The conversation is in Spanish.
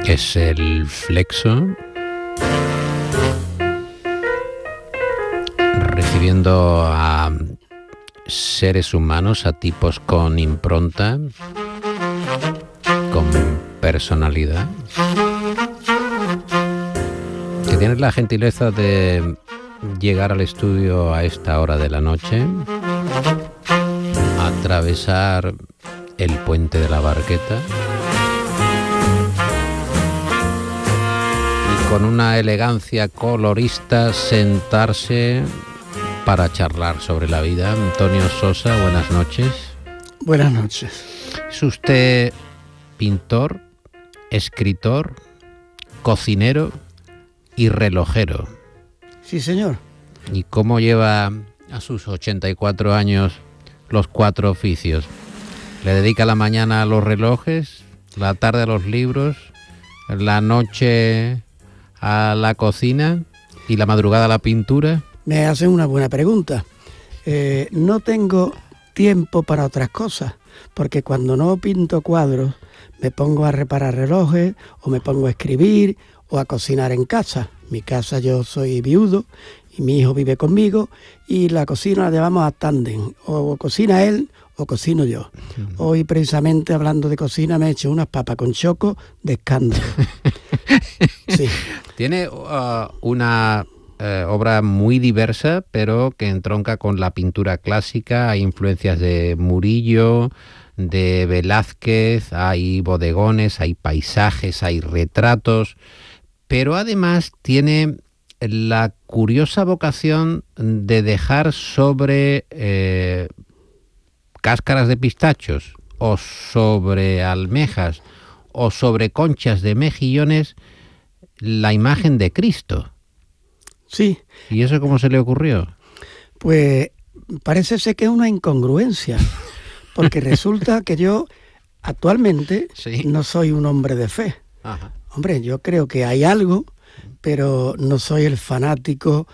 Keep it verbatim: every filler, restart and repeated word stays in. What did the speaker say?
es el Flexo, recibiendo a seres humanos, a tipos con impronta, con personalidad, que tienen la gentileza de llegar al estudio a esta hora de la noche, atravesar el puente de la Barqueta y con una elegancia colorista sentarse para charlar sobre la vida. Antonio Sosa, buenas noches. Buenas noches. ¿Es usted pintor, escritor, cocinero y relojero? Sí, señor. ¿Y cómo lleva a sus ochenta y cuatro años los cuatro oficios? ¿Le dedica la mañana a los relojes, la tarde a los libros, la noche a la cocina y la madrugada a la pintura? Me hacen una buena pregunta. Eh, no tengo tiempo para otras cosas, porque cuando no pinto cuadros me pongo a reparar relojes o me pongo a escribir o a cocinar en casa. En mi casa yo soy viudo y mi hijo vive conmigo y la cocina la llevamos a tándem. O cocina él o cocino yo. Uh-huh. Hoy precisamente hablando de cocina me he hecho unas papas con choco de escándalo. Sí. Tiene uh, una uh, obra muy diversa, pero que entronca con la pintura clásica. Hay influencias de Murillo, de Velázquez, hay bodegones, hay paisajes, hay retratos, pero además tiene la curiosa vocación de dejar sobre eh, cáscaras de pistachos o sobre almejas o sobre conchas de mejillones la imagen de Cristo. Sí. ¿Y eso cómo se le ocurrió? Pues parece ser que es una incongruencia, porque resulta que yo actualmente sí. no soy un hombre de fe. Ajá. Hombre, yo creo que hay algo, pero no soy el fanático